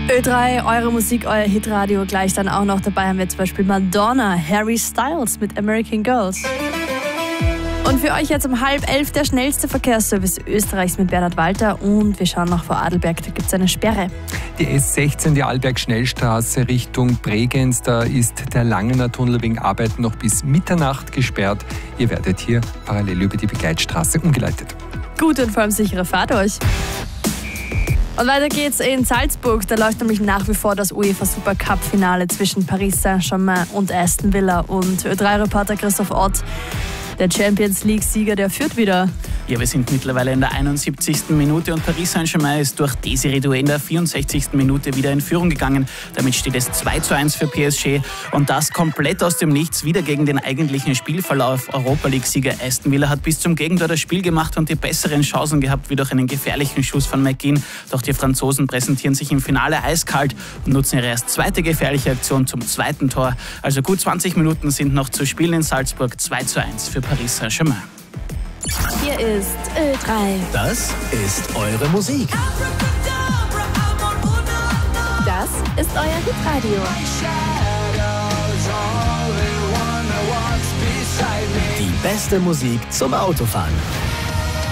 Ö3, eure Musik, euer Hitradio. Gleich dann auch noch dabei haben wir zum Beispiel Madonna, Harry Styles mit American Girls. Und für euch jetzt um 10:30 der schnellste Verkehrsservice Österreichs mit Bernhard Walter. Und wir schauen noch vor Adelberg, da gibt es eine Sperre. Die S16, die Arlberg-Schnellstraße Richtung Bregenz, da ist der Langener Tunnel wegen Arbeiten noch bis Mitternacht gesperrt. Ihr werdet hier parallel über die Begleitstraße umgeleitet. Gute und vor allem sichere Fahrt euch. Und weiter geht's in Salzburg. Da läuft nämlich nach wie vor das UEFA Supercup-Finale zwischen Paris Saint-Germain und Aston Villa. Und Ö3-Reporter Christoph Ott, der Champions League-Sieger, der führt wieder. Ja, wir sind mittlerweile in der 71. Minute und Paris Saint-Germain ist durch Desiré Doué in der 64. Minute wieder in Führung gegangen. Damit steht es 2:1 für PSG und das komplett aus dem Nichts, wieder gegen den eigentlichen Spielverlauf. Europa-League-Sieger Aston Villa hat bis zum Gegentor das Spiel gemacht und die besseren Chancen gehabt, wie durch einen gefährlichen Schuss von McGinn. Doch die Franzosen präsentieren sich im Finale eiskalt und nutzen ihre erst zweite gefährliche Aktion zum zweiten Tor. Also gut 20 Minuten sind noch zu spielen in Salzburg. 2:1 für Paris Saint-Germain. Hier ist Ö3. Das ist eure Musik. Das ist euer Hitradio. Die beste Musik zum Autofahren.